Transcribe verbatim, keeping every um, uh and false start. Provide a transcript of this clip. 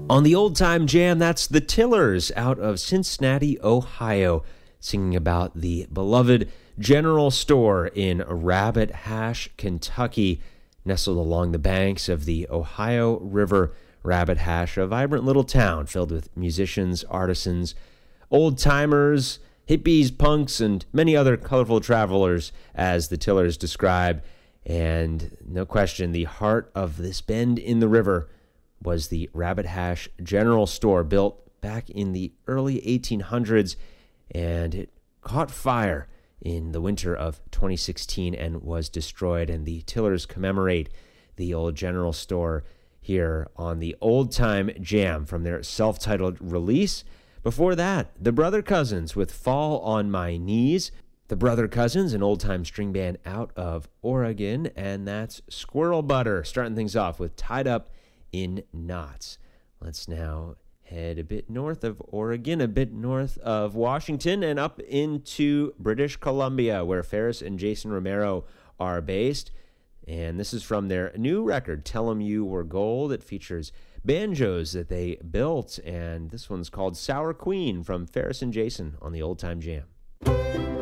On the Old Time Jam, that's the Tillers out of Cincinnati, Ohio, singing about the beloved General Store in Rabbit Hash, Kentucky, nestled along the banks of the Ohio River. Rabbit Hash, a vibrant little town filled with musicians, artisans, old-timers, hippies, punks, and many other colorful travelers, as the Tillers describe. And no question, the heart of this bend in the river was the Rabbit Hash General Store, built back in the early eighteen hundreds, and it caught fire in the winter of twenty sixteen and was destroyed. And the Tillers commemorate the old General Store here on the Old Time Jam from their self-titled release. Before that, the Brother Cousins with Fall on My Knees. The Brother Cousins, an old-time string band out of Oregon, and that's Squirrel Butter, starting things off with Tied Up in Knots. Let's now head a bit north of Oregon, a bit north of Washington, and up into British Columbia, where Ferris and Jason Romero are based. And this is from their new record, Tell 'Em You Were Gold. It features banjos that they built, and this one's called Sour Queen from Ferris and Jason on the Old Time Jam.